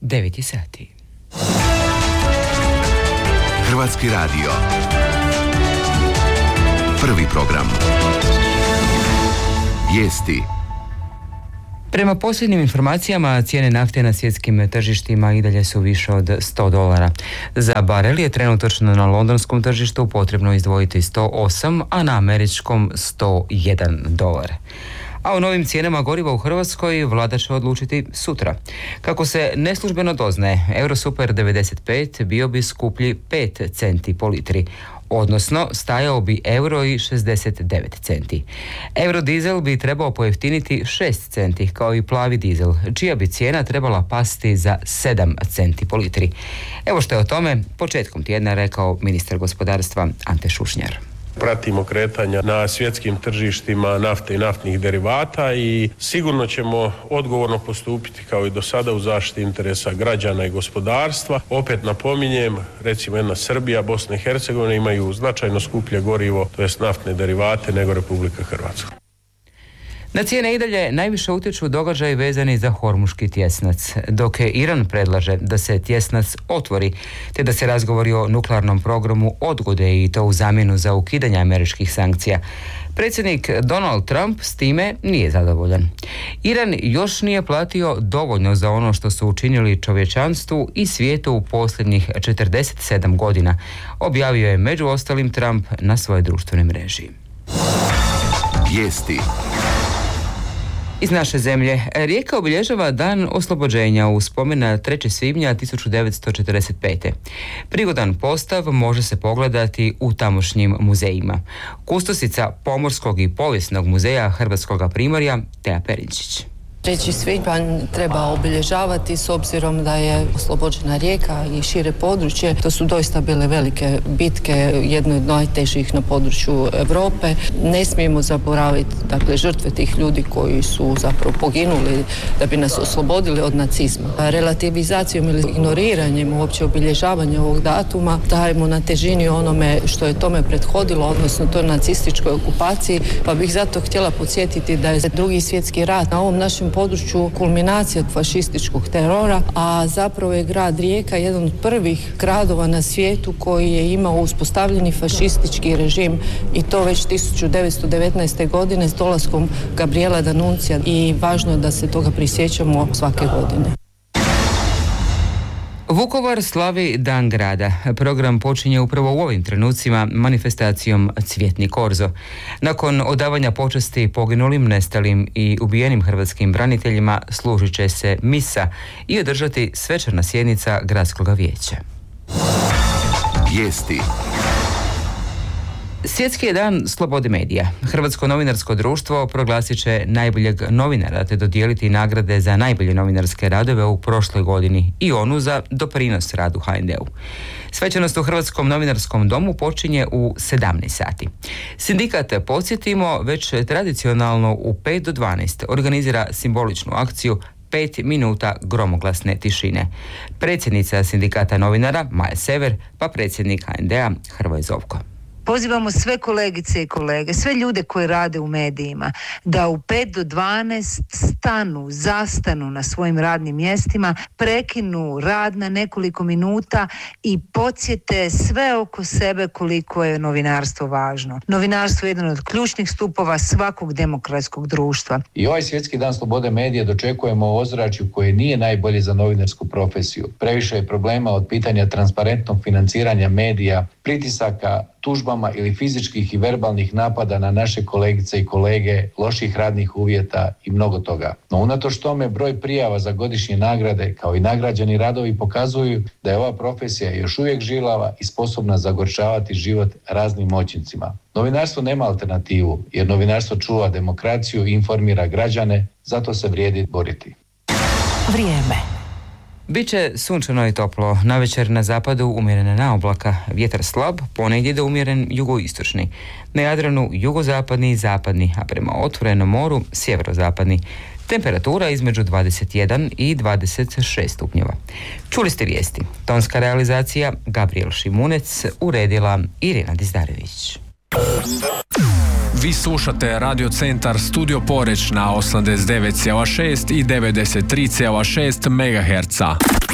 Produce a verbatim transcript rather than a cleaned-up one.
devet sati. Hrvatski radio. Prvi program. Vijesti. Prema posljednjim informacijama, cijene nafte na svjetskim tržištima i dalje su više od sto dolara. Za barel je trenutačno na londonskom tržištu potrebno izdvojiti sto osam, a na američkom sto jedan dolar. A o novim cijenama goriva u Hrvatskoj vlada će odlučiti sutra. Kako se neslužbeno doznaje, Eurosuper devedeset pet bio bi skuplji pet centi po litri, odnosno stajao bi euro i šezdeset devet centi. Eurodizel bi trebao pojeftiniti šest centi, kao i plavi dizel, čija bi cijena trebala pasti za sedam centi po litri. Evo što je o tome početkom tjedna rekao ministar gospodarstva Ante Šušnjar. Pratimo kretanja na svjetskim tržištima nafte i naftnih derivata i sigurno ćemo odgovorno postupiti kao i do sada u zaštiti interesa građana i gospodarstva. Opet napominjem, recimo jedna Srbija, Bosna i Hercegovina imaju značajno skuplje gorivo, to jest naftne derivate, nego Republika Hrvatska. Na cijene i dalje najviše utječu događaji vezani za Hormuški tjesnac, dok je Iran predlaže da se tjesnac otvori, te da se razgovori o nuklearnom programu odgode i to u zamjenu za ukidanje američkih sankcija. Predsjednik Donald Trump s time nije zadovoljan. Iran još nije platio dovoljno za ono što su učinili čovječanstvu i svijetu u posljednjih četrdeset sedam godina, objavio je među ostalim Trump na svojoj društvenoj mreži. Vijesti. Iz naše zemlje, Rijeka obilježava dan oslobođenja u spomen na trećeg svibnja tisuću devetsto četrdeset pete. Prigodan postav može se pogledati u tamošnjim muzejima. Kustosica Pomorskog i povijesnog muzeja Hrvatskoga primorja, Teja Perinčić. treći svibanj treba obilježavati s obzirom da je oslobođena Rijeka i šire područje. To su doista bile velike bitke, jedno od najtežih na području Europe. Ne smijemo zaboraviti dakle, žrtve tih ljudi koji su zapravo poginuli da bi nas oslobodili od nacizma. Relativizacijom ili ignoriranjem uopće obilježavanja ovog datuma dajemo na težini onome što je tome prethodilo, odnosno to nacističkoj okupaciji, pa bih zato htjela podsjetiti da je Drugi svjetski rat na ovom našem području kulminacija fašističkog terora, a zapravo je grad Rijeka jedan od prvih gradova na svijetu koji je imao uspostavljeni fašistički režim i to već tisuću devetsto devetnaeste. godine s dolaskom Gabriela D'Annunzia i važno je da se toga prisjećamo svake godine. Vukovar slavi Dan grada. Program počinje upravo u ovim trenucima manifestacijom Cvjetni korzo. Nakon odavanja počasti poginulim, nestalim i ubijenim hrvatskim braniteljima služit će se misa i održati svečana sjednica gradskog vijeća. Vijesti. Svjetski je dan slobode medija. Hrvatsko novinarsko društvo proglasit će najboljeg novinara te dodijeliti nagrade za najbolje novinarske radove u prošloj godini i onu za doprinos radu ha en de-u. Svečanost u Hrvatskom novinarskom domu počinje u sedamnaest sati. Sindikat, podsjetimo, već tradicionalno u pet do dvanaest organizira simboličnu akciju pet minuta gromoglasne tišine. Predsjednica sindikata novinara Maja Sever, pa predsjednik ha en de-a Hrvoje Zovko. Pozivamo sve kolegice i kolege, sve ljude koji rade u medijima, da u pet do dvanaest stanu, zastanu na svojim radnim mjestima, prekinu rad na nekoliko minuta i podsjete sve oko sebe koliko je novinarstvo važno. Novinarstvo je jedan od ključnih stupova svakog demokratskog društva. I ovaj svjetski dan slobode medija dočekujemo u ozračju koje nije najbolje za novinarsku profesiju. Previše je problema od pitanja transparentnog financiranja medija, pritisaka, tužbama ili fizičkih i verbalnih napada na naše kolegice i kolege, loših radnih uvjeta i mnogo toga. No unatoč tome broj prijava za godišnje nagrade kao i nagrađeni radovi pokazuju da je ova profesija još uvijek žilava i sposobna zagorčavati život raznim moćnicima. Novinarstvo nema alternativu jer novinarstvo čuva demokraciju i informira građane, zato se vrijedi boriti. Vrijeme. Biće sunčano i toplo, navečer na zapadu umjerena naoblaka, vjetar slab, ponegdje da umjeren jugoistočni. Na Jadranu jugozapadni i zapadni, a prema otvorenom moru sjeverozapadni. Temperatura između dvadeset jedan i dvadeset šest stupnjeva. Čuli ste vijesti. Tonska realizacija Gabriel Šimunec, uredila Irina Dizdarević. Vi slušate Radio Centar Studio Poreć na osamdeset devet zarez šest i devedeset tri zarez šest megaherca.